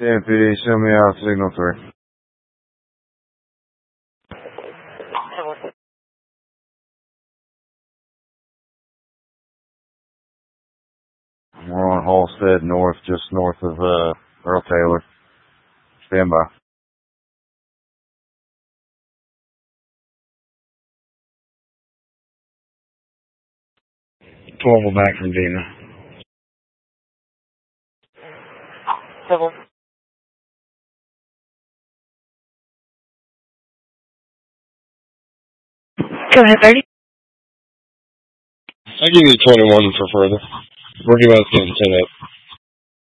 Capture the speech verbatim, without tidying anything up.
ten P D, show me out signal three. We're on Halstead North, just north of uh, Earl Taylor. Stand by. twelve back from Dina. Seven. Go ahead, thirty. I'll give you twenty-one for further. We're about to ten up.